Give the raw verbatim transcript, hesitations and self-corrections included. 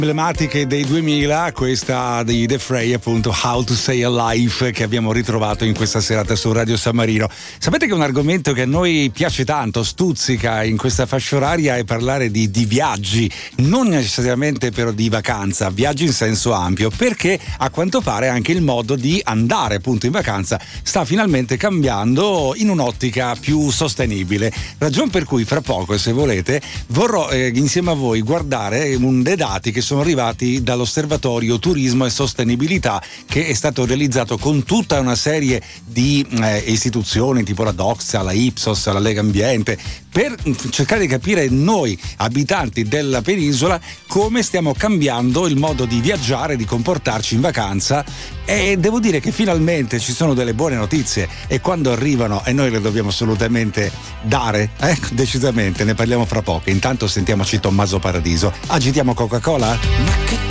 emblematiche dei duemila, questa di The Fray, appunto How to Stay Alive, che abbiamo ritrovato in questa serata su Radio San Marino. Sapete che un argomento che a noi piace tanto, stuzzica in questa fascia oraria, è parlare di, di viaggi, non necessariamente però di vacanza, viaggi in senso ampio, perché a quanto pare anche il modo di andare appunto in vacanza sta finalmente cambiando in un'ottica più sostenibile, ragion per cui fra poco, se volete, vorrò eh, insieme a voi guardare un dei dati che sono arrivati dall'Osservatorio Turismo e Sostenibilità, che è stato realizzato con tutta una serie di eh, istituzioni tipo la Doxa, la Ipsos, la Lega Ambiente, per cercare di capire noi abitanti della penisola come stiamo cambiando il modo di viaggiare, di comportarci in vacanza. E devo dire che finalmente ci sono delle buone notizie, e quando arrivano, e noi le dobbiamo assolutamente dare, eh, decisamente, ne parliamo fra poco. Intanto sentiamoci Tommaso Paradiso. Agitiamo Coca-Cola? Ma che